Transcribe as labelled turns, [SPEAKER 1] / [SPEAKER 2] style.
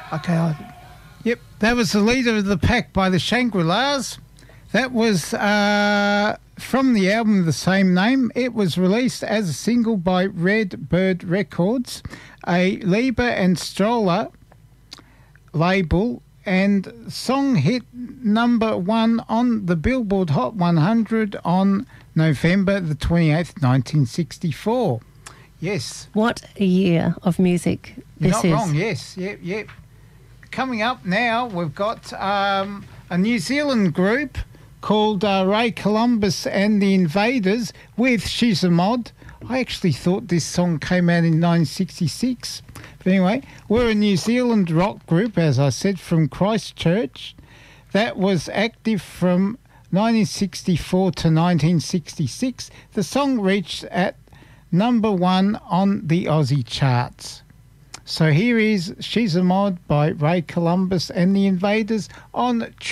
[SPEAKER 1] Okay, yep, that was The Leader of the Pack by the Shangri-Las. That was from the album of the same name. It was released as a single by Red Bird Records, a Lieber and Stroller label, and song hit number 1 on the Billboard Hot 100 on November the 28th, 1964. Yes.
[SPEAKER 2] What a year of music this is.
[SPEAKER 1] You're not wrong, yes. Yep. Coming up now, we've got a New Zealand group called Ray Columbus and the Invaders with She's a Mod. I actually thought this song came out in 1966. But anyway, we're a New Zealand rock group, as I said, from Christchurch. That was active from 1964 to 1966. The song reached at number 1 on the Aussie charts. So here is She's a Mod by Ray Columbus and the Invaders on